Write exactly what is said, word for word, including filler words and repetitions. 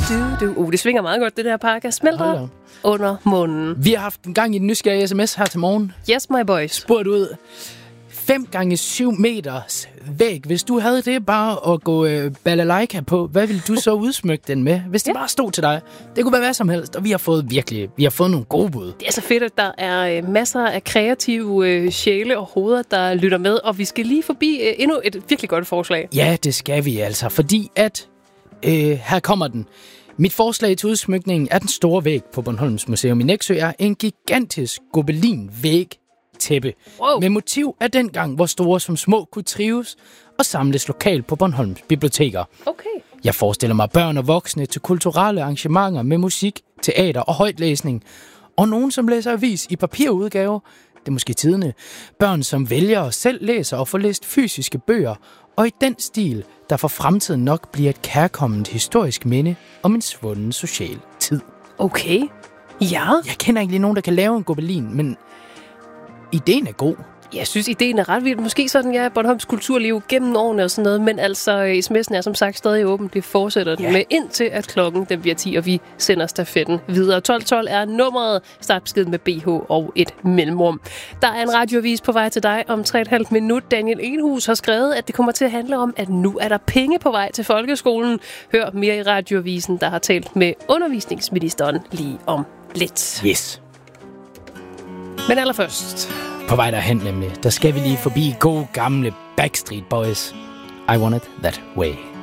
du, du. Uh, det svinger meget godt, det der parka. Smelter under munden. Vi har haft en gang i den nysgerrige sms her til morgen. Yes, my boys. Spurgt ud. fem gange syv meters væg. Hvis du havde det bare at gå øh, balalaika på, hvad ville du så udsmykke den med? Hvis det ja. bare stod til dig. Det kunne være hvad som helst, og vi har fået virkelig, vi har fået nogle gode bud. Det er så fedt, at der er øh, masser af kreative øh, sjæle og hoveder, der lytter med, og vi skal lige forbi øh, endnu et virkelig godt forslag. Ja, det skal vi altså, fordi at, øh, her kommer den. Mit forslag til udsmykningen af den store væg på Bornholms Museum i Nexø er en gigantisk gobelin-væg tæppe. Wow. Med motiv af dengang, hvor store som små kunne trives og samles lokalt på Bornholms biblioteker. Okay. Jeg forestiller mig børn og voksne til kulturelle arrangementer med musik, teater og højtlæsning. Og nogen, som læser avis i papirudgave. Det er måske tidende. Børn, som vælger og selv læser og får læst fysiske bøger. Og i den stil, der for fremtiden nok bliver et kærkomment historisk minde om en svunden social tid. Okay. Ja. Jeg kender ikke lige nogen, der kan lave en gobelin, men ideen er god. Jeg synes, ideen er ret vild. Måske sådan, ja, Bornholms kulturliv gennem årene og sådan noget, men altså, sms'en er som sagt stadig åben. Det fortsætter den ja. med indtil, at klokken den bliver ti, og vi sender stafetten videre. tolv tolv er nummeret, startbesked med B H og et mellemrum. Der er en radioavis på vej til dig om tre og et halvt minut. Daniel Enhus har skrevet, at det kommer til at handle om, at nu er der penge på vej til folkeskolen. Hør mere i radioavisen, der har talt med undervisningsministeren lige om lidt. Yes. Men allerførst... På vej derhen nemlig, der skal vi lige forbi gode gamle Backstreet Boys. I Want It That Way.